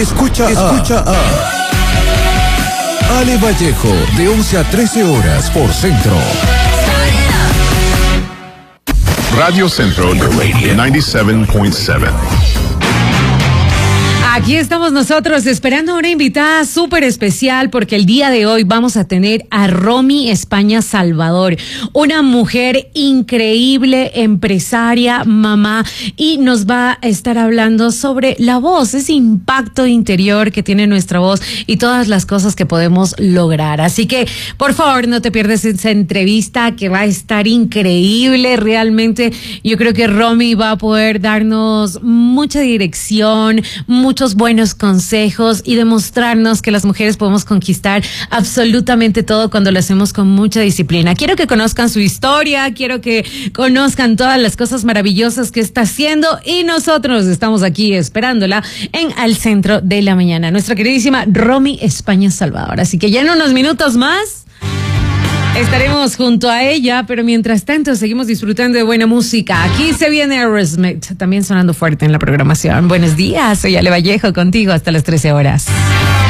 Escucha a Ale Vallejo de 11 a 13 horas por Centro. Radio Centro de Radio 97.7. Aquí estamos nosotros esperando a una invitada súper especial porque el día de hoy vamos a tener a Romy España Salvador, una mujer increíble, empresaria, mamá, y nos va a estar hablando sobre la voz, ese impacto interior que tiene nuestra voz y todas las cosas que podemos lograr. Así que, por favor, no te pierdas esa entrevista que va a estar increíble. Realmente yo creo que Romy va a poder darnos mucha dirección, muchos buenos consejos y demostrarnos que las mujeres podemos conquistar absolutamente todo cuando lo hacemos con mucha disciplina. Quiero que conozcan su historia, quiero que conozcan todas las cosas maravillosas que está haciendo y nosotros estamos aquí esperándola en Al Centro de la Mañana. Nuestra queridísima Romy España Salvador. Así que ya en unos minutos más estaremos junto a ella, pero mientras tanto seguimos disfrutando de buena música. Aquí se viene Aerosmith, también sonando fuerte en la programación. Buenos días, soy Ale Vallejo contigo hasta las 13 horas.